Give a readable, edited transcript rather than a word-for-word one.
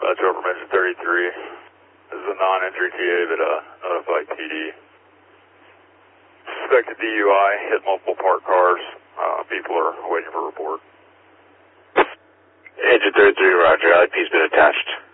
Over Engine 33. This is a non-entry TA that notified TD. Suspected DUI, hit multiple parked cars. People are waiting for a report. Engine 33, roger. IP's been attached.